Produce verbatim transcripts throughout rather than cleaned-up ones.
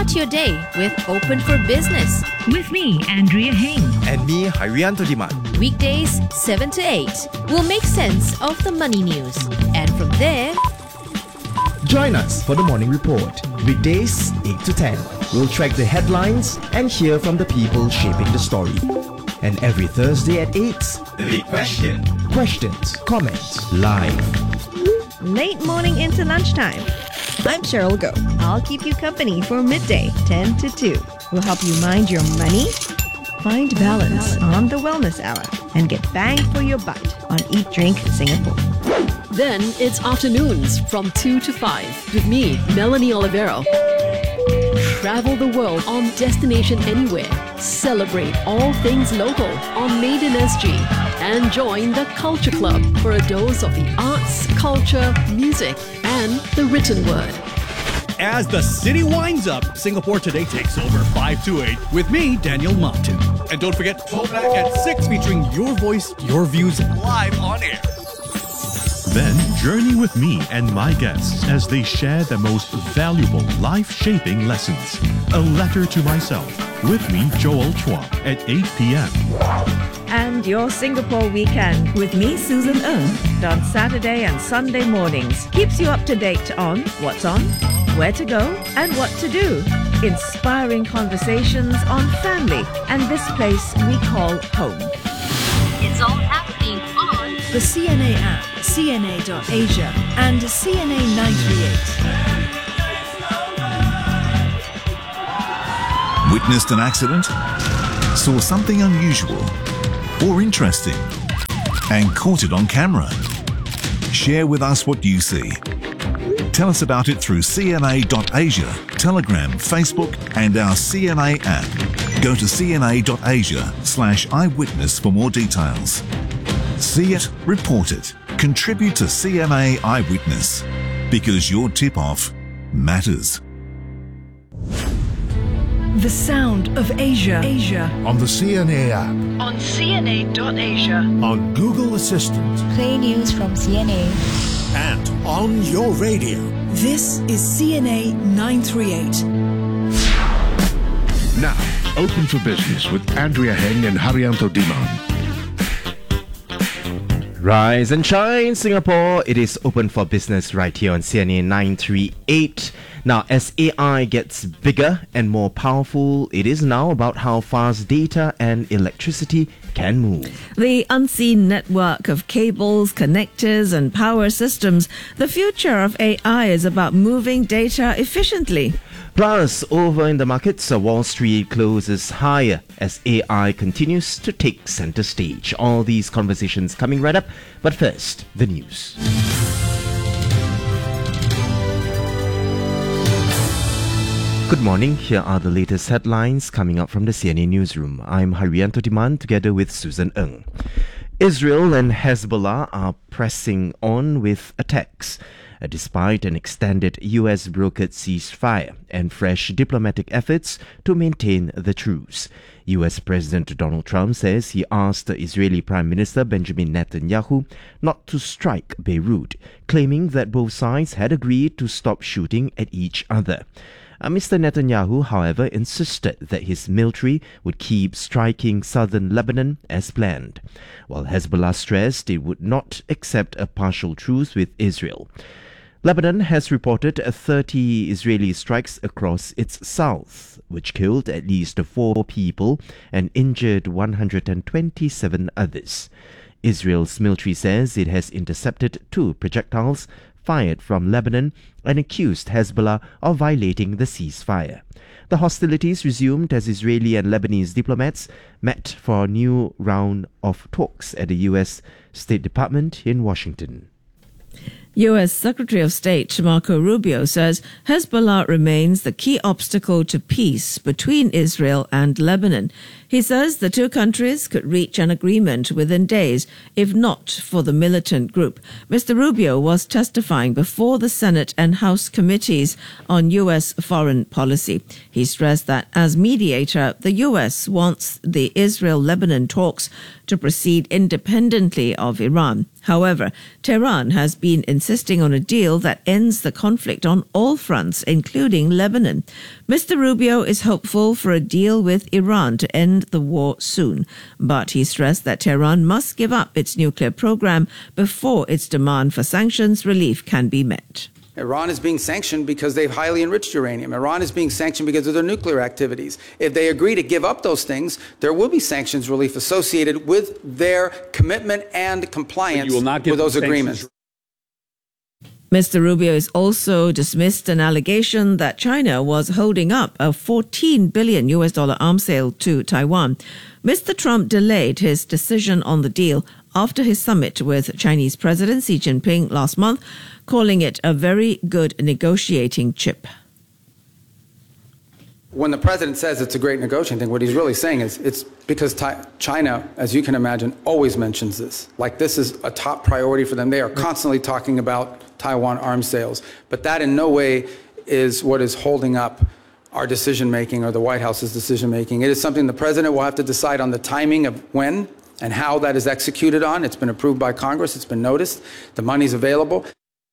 Start your day with Open for Business. With me, Andrea Heng. And me, Harianto Diman. Weekdays, seven to eight. We'll make sense of the money news. And from there, join us for the Morning Report. Weekdays, eight to ten. We'll track the headlines and hear from the people shaping the story. And every Thursday at eight, The Big Question. Questions, comments, live. Late morning into lunchtime. I'm Cheryl Go. I'll keep you company for midday, ten to two. We'll help you mind your money, find balance on the Wellness Hour, and get bang for your buck on Eat Drink Singapore. Then it's afternoons from two to five with me, Melanie Olivero. Travel the world on Destination Anywhere. Celebrate all things local on Made in S G. And join the Culture Club for a dose of the arts, culture, music, and the written word. As the city winds up, Singapore Today takes over five to eight with me, Daniel Martin. And don't forget, Throwback at six featuring your voice, your views live on air. Then journey with me and my guests as they share the most valuable life-shaping lessons. A Letter to Myself with me, Joel Chua, at eight p.m. And your Singapore weekend with me, Susan Ng, on Saturday and Sunday mornings. Keeps you up to date on what's on, where to go, and what to do. Inspiring conversations on family and this place we call home. It's all happening on the C N A app, C N A dot Asia, and C N A nine thirty-eight. Witnessed an accident? Saw something unusual or interesting and caught it on camera? Share with us what you see. Tell us about it through C N A dot Asia, Telegram, Facebook, and our C N A app. Go to C N A dot Asia slash eyewitness for more details. See it, report it, contribute to C N A Eyewitness, because your tip-off matters. The sound of Asia. Asia. On the C N A app. On C N A dot Asia. On Google Assistant. Play news from C N A. And on your radio. This is C N A nine thirty-eight. Now, Open for Business with Andrea Heng and Harianto Diman. Rise and shine, Singapore. It is Open for Business right here on C N A nine thirty-eight. Now, as A I gets bigger and more powerful, it is now about how fast data and electricity can move. The unseen network of cables, connectors, and power systems. The future of A I is about moving data efficiently. Plus, over in the markets, Wall Street closes higher as A I continues to take center stage. All these conversations coming right up. But first, the news. Good morning. Here are the latest headlines coming up from the C N A newsroom. I'm Harianto Diman together with Susan Ng. Israel and Hezbollah are pressing on with attacks, uh, despite an extended U S-brokered ceasefire and fresh diplomatic efforts to maintain the truce. U S President Donald Trump says he asked the Israeli Prime Minister Benjamin Netanyahu not to strike Beirut, claiming that both sides had agreed to stop shooting at each other. Uh, Mister Netanyahu, however, insisted that his military would keep striking southern Lebanon as planned, while Hezbollah stressed it would not accept a partial truce with Israel. Lebanon has reported thirty Israeli strikes across its south, which killed at least four people and injured one hundred twenty-seven others. Israel's military says it has intercepted two projectiles fired from Lebanon and accused Hezbollah of violating the ceasefire. The hostilities resumed as Israeli and Lebanese diplomats met for a new round of talks at the U S State Department in Washington. U S Secretary of State Marco Rubio says Hezbollah remains the key obstacle to peace between Israel and Lebanon. He says the two countries could reach an agreement within days, if not for the militant group. Mister Rubio was testifying before the Senate and House committees on U S foreign policy. He stressed that as mediator, the U S wants the Israel-Lebanon talks to proceed independently of Iran. However, Tehran has been insisting on a deal that ends the conflict on all fronts, including Lebanon. Mister Rubio is hopeful for a deal with Iran to end the war soon, but he stressed that Tehran must give up its nuclear program before its demand for sanctions relief can be met. Iran is being sanctioned because they've highly enriched uranium. Iran is being sanctioned because of their nuclear activities. If they agree to give up those things, there will be sanctions relief associated with their commitment and compliance with those agreements. Mister Rubio has also dismissed an allegation that China was holding up a fourteen billion U S dollar arms sale to Taiwan. Mister Trump delayed his decision on the deal after his summit with Chinese President Xi Jinping last month, calling it a very good negotiating chip. When the president says it's a great negotiating thing, what he's really saying is it's because China, as you can imagine, always mentions this. Like this is a top priority for them. They are constantly talking about Taiwan arms sales. But that in no way is what is holding up our decision-making or the White House's decision-making. It is something the president will have to decide on the timing of when and how that is executed on. It's been approved by Congress. It's been noticed. The money's available.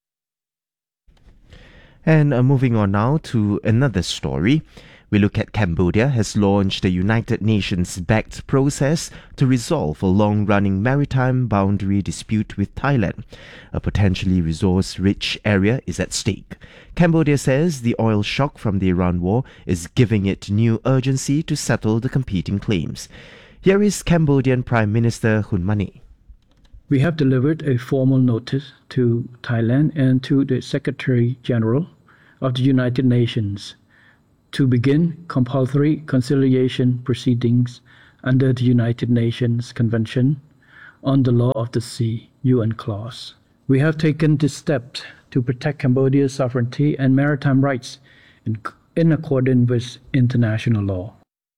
And uh, moving on now to another story. We look at Cambodia has launched a United Nations-backed process to resolve a long-running maritime boundary dispute with Thailand. A potentially resource-rich area is at stake. Cambodia says the oil shock from the Iran war is giving it new urgency to settle the competing claims. Here is Cambodian Prime Minister Hun Manet. We have delivered a formal notice to Thailand and to the Secretary General of the United Nations to begin compulsory conciliation proceedings under the United Nations Convention on the Law of the Sea, U N clause. We have taken this step to protect Cambodia's sovereignty and maritime rights in, in accordance with international law.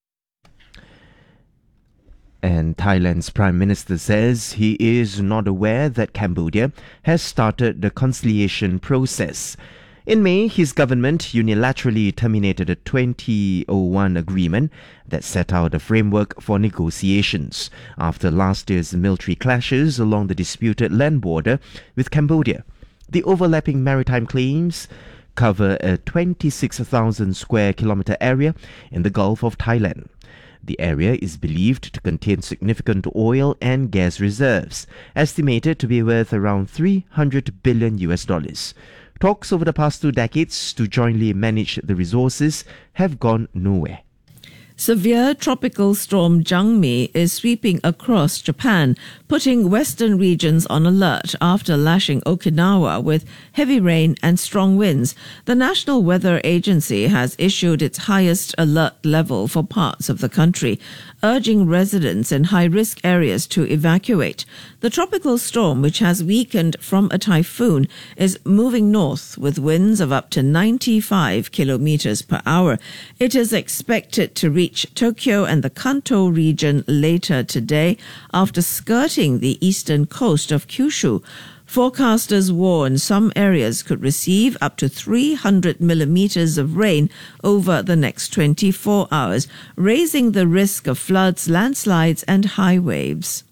And Thailand's Prime Minister says he is not aware that Cambodia has started the conciliation process. In May, his government unilaterally terminated a twenty oh one agreement that set out a framework for negotiations after last year's military clashes along the disputed land border with Cambodia. The overlapping maritime claims cover a twenty-six thousand square kilometer area in the Gulf of Thailand. The area is believed to contain significant oil and gas reserves, estimated to be worth around three hundred billion U S dollars. Talks over the past two decades to jointly manage the resources have gone nowhere. Severe tropical storm Jangmi is sweeping across Japan, putting western regions on alert after lashing Okinawa with heavy rain and strong winds. The National Weather Agency has issued its highest alert level for parts of the country, urging residents in high-risk areas to evacuate. The tropical storm, which has weakened from a typhoon, is moving north with winds of up to ninety-five kilometers per hour. It is expected to reach Tokyo and the Kanto region later today after skirting the eastern coast of Kyushu. Forecasters warn some areas could receive up to three hundred millimeters of rain over the next twenty-four hours, raising the risk of floods, landslides and high waves.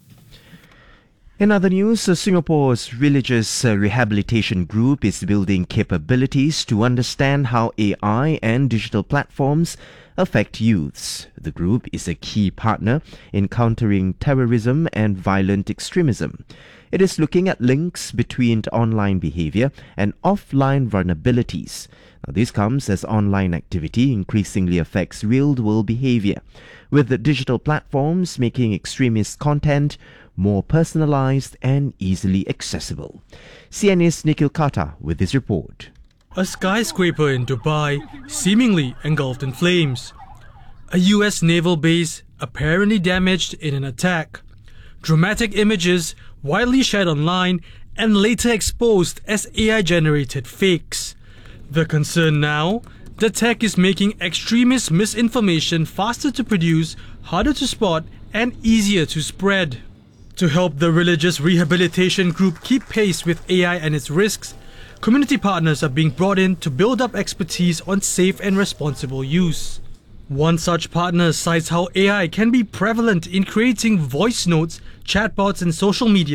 In other news, uh, Singapore's Religious uh, Rehabilitation Group is building capabilities to understand how A I and digital platforms affect youths. The group is a key partner in countering terrorism and violent extremism. It is looking at links between online behavior and offline vulnerabilities. Now, this comes as online activity increasingly affects real-world behavior, with the digital platforms making extremist content more personalized and easily accessible. C N A's Nikhil Kata with this report. A skyscraper in Dubai seemingly engulfed in flames. A U S naval base apparently damaged in an attack. Dramatic images widely shared online and later exposed as A I-generated fakes. The concern now, the tech is making extremist misinformation faster to produce, harder to spot, and easier to spread. To help the Religious Rehabilitation Group keep pace with A I and its risks, community partners are being brought in to build up expertise on safe and responsible use. One such partner cites how A I can be prevalent in creating voice notes, chatbots and social media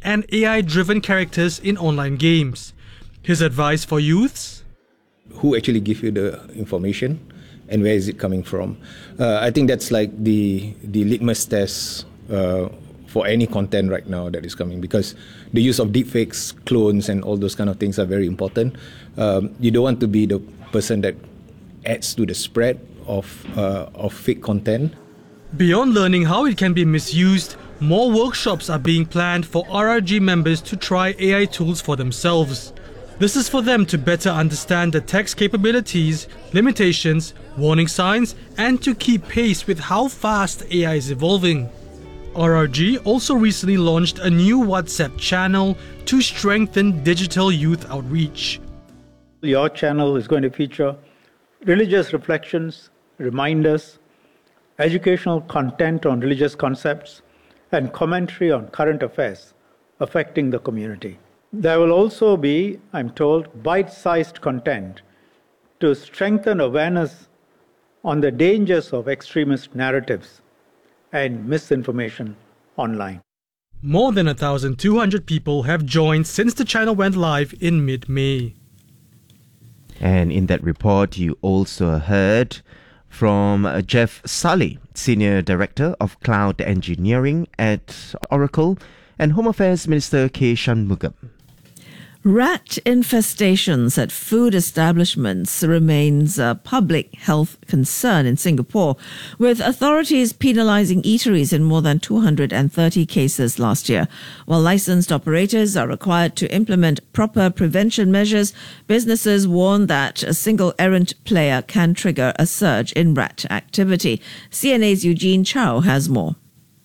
and A I-driven characters in online games. His advice for youths? Who actually give you the information and where is it coming from? Uh, I think that's like the, the litmus test uh, for any content right now that is coming, because the use of deepfakes, clones, and all those kind of things are very important. Um, you don't want to be the person that adds to the spread of uh, of fake content. Beyond learning how it can be misused, more workshops are being planned for R R G members to try A I tools for themselves. This is for them to better understand the tech's capabilities, limitations, warning signs, and to keep pace with how fast A I is evolving. R R G also recently launched a new WhatsApp channel to strengthen digital youth outreach. Your channel is going to feature religious reflections, reminders, educational content on religious concepts, and commentary on current affairs affecting the community. There will also be, I'm told, bite-sized content to strengthen awareness on the dangers of extremist narratives and misinformation online. More than one thousand two hundred people have joined since the channel went live in mid-May. And in that report, you also heard from uh, Jeff Sully, Senior Director of Cloud Engineering at Oracle, and Home Affairs Minister K. Shanmugam. Rat infestations at food establishments remains a public health concern in Singapore, with authorities penalising eateries in more than two hundred thirty cases last year. While licensed operators are required to implement proper prevention measures, businesses warn that a single errant player can trigger a surge in rat activity. C N A's Eugene Chow has more.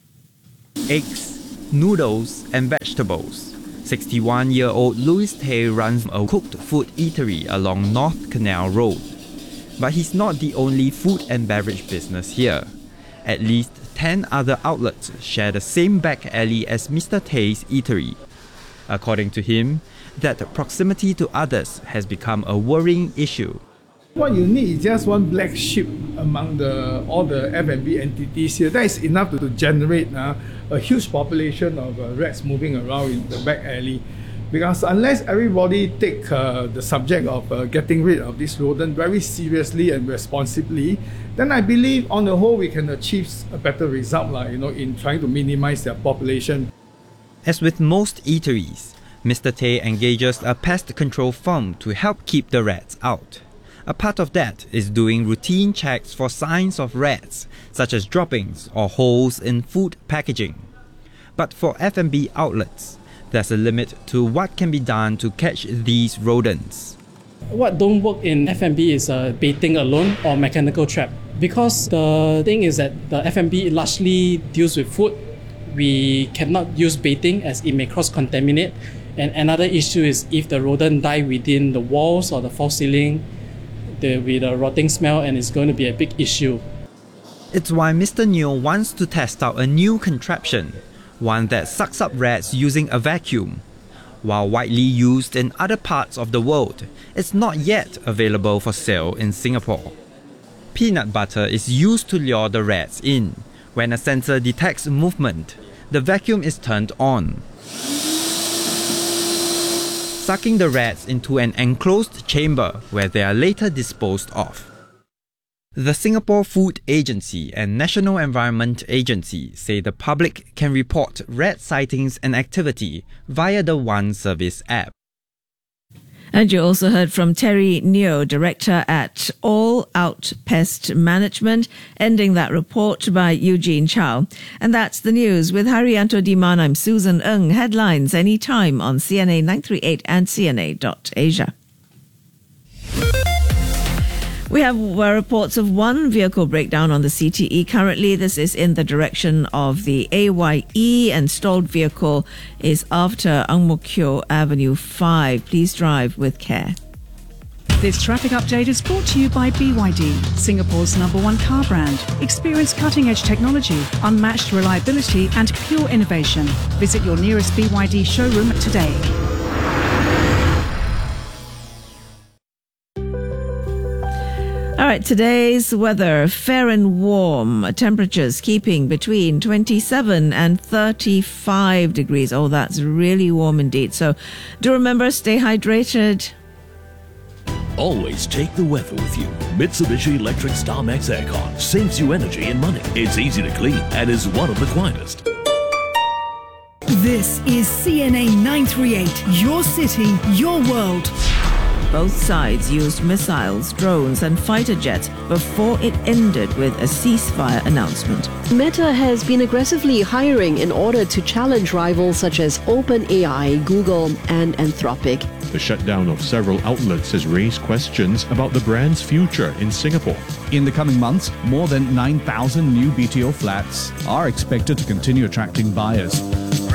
Eggs, noodles and vegetables. sixty-one-year-old Louis Tay runs a cooked food eatery along North Canal Road. But he's not the only food and beverage business here. At least ten other outlets share the same back alley as Mister Tay's eatery. According to him, that proximity to others has become a worrying issue. What you need is just one black sheep among the all the F and B entities here. That is enough to, to generate uh, a huge population of uh, rats moving around in the back alley. Because unless everybody take uh, the subject of uh, getting rid of this rodent very seriously and responsibly, then I believe on the whole we can achieve a better result, like, you know, in trying to minimize their population. As with most eateries, Mister Tay engages a pest control firm to help keep the rats out. A part of that is doing routine checks for signs of rats, such as droppings or holes in food packaging. But for F and B outlets, there's a limit to what can be done to catch these rodents. What don't work in F and B is uh, baiting alone or mechanical trap. Because the thing is that the F and B largely deals with food, we cannot use baiting as it may cross-contaminate. And another issue is if the rodent die within the walls or the false ceiling, there will be the rotting smell and it's going to be a big issue. It's why Mister Neo wants to test out a new contraption, one that sucks up rats using a vacuum. While widely used in other parts of the world, it's not yet available for sale in Singapore. Peanut butter is used to lure the rats in. When a sensor detects movement, the vacuum is turned on, sucking the rats into an enclosed chamber where they are later disposed of. The Singapore Food Agency and National Environment Agency say the public can report rat sightings and activity via the One Service app. And you also heard from Terry Neo, Director at All Out Pest Management, ending that report by Eugene Chow. And that's the news. With Haryanto Diman, I'm Susan Ng. Headlines anytime on C N A nine three eight and C N A dot Asia. We have uh, reports of one vehicle breakdown on the C T E. Currently, this is in the direction of the A Y E, and stalled vehicle is after Ang Mo Kio Avenue five. Please drive with care. This traffic update is brought to you by B Y D, Singapore's number one car brand. Experience cutting-edge technology, unmatched reliability and pure innovation. Visit your nearest B Y D showroom today. All right, today's weather, fair and warm. Temperatures keeping between twenty-seven and thirty-five degrees. Oh, that's really warm indeed. So do remember, stay hydrated. Always take the weather with you. Mitsubishi Electric StarMax Aircon saves you energy and money. It's easy to clean and is one of the quietest. This is C N A nine thirty-eight, your city, your world. Both sides used missiles, drones and fighter jets before it ended with a ceasefire announcement. Meta has been aggressively hiring in order to challenge rivals such as OpenAI, Google and Anthropic. The shutdown of several outlets has raised questions about the brand's future in Singapore. In the coming months, more than nine thousand new B T O flats are expected to continue attracting buyers.